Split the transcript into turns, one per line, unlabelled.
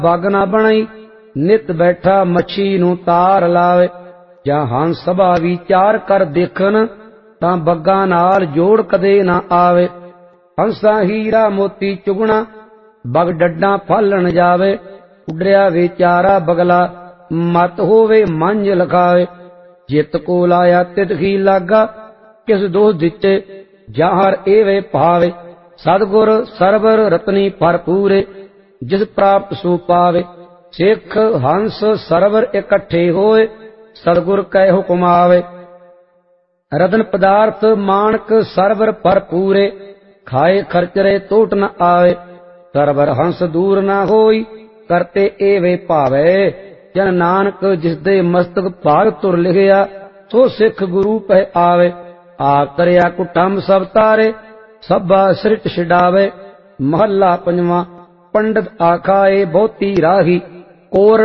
Bug ना बनाई नित बैठा मच्छी नू तार लावे। ਜਾਂ ਹੰਸ ਸਭਾ ਵਿਚਾਰ ਕਰ ਦੇਖਣ ਤਾਂ ਬੱਗਾਂ ਨਾਲ ਜੋੜ ਕਦੇ ਨਾ ਆਵੇ। ਹੰਸਾ ਹੀਰਾ ਮੋਤੀ ਚੁਗਣਾ ਬਗ ਡੱਡਾਂ ਫਾਲਣ ਜਾਵੇ। ਉੱਡਰਿਆ ਵਿਚਾਰਾ ਬਗਲਾ ਮਤ ਹੋਵੇ ਮੰਝ ਲਖਾਵੇ। ਜਿਤ ਕੋ ਲਾਇਆ ਤਿਤ ਹੀ ਲਾਗਾ ਕਿਸ ਦੋਸ ਦਿੱਤੇ ਜਾਹਰ ਏਵੇ ਭਾਵੇ। ਸਤਿਗੁਰ ਸਰਵਰ ਰਤਨੀ ਭਰਪੂਰੇ ਜਿਸ ਪ੍ਰਾਪਤ ਸੋ ਪਾਵੇ। ਸਿੱਖ ਹੰਸ ਸਰਵਰ ਇਕੱਠੇ ਹੋਏ सतगुर कै हुक्म आवे। रतन पदार्थ मानक सरवर भरपूरे खाए खर्चरे टोट न आवे। सरवर हंस दूर न होई करते एवे भावे। जन नानक जिसदे मस्तक भाग तुर लिखिया सो सिख गुरु पै आवे। आप करिया कुटुंब सब तारे सभा सृट छिडावे। महला पंजवा पंडित आखाए बहुती राही कोर